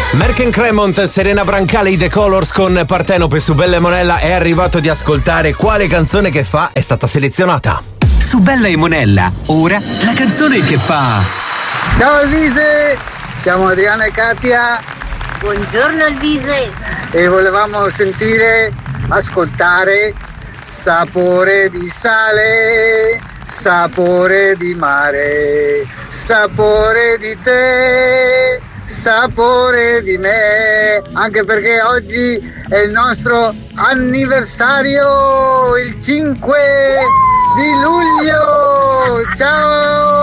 Merken Cremont, Serena Brancale, i The Colors con Partenope su Bella e Monella. È arrivato di ascoltare quale canzone che fa è stata selezionata. Su Bella e Monella, ora la canzone che fa. Ciao Alvise, siamo Adriana e Katia. Buongiorno Alvise. E volevamo sentire, ascoltare sapore di sale, sapore di mare, sapore di te, sapore di me, anche perché oggi è il nostro anniversario, il 5 di luglio. Ciao!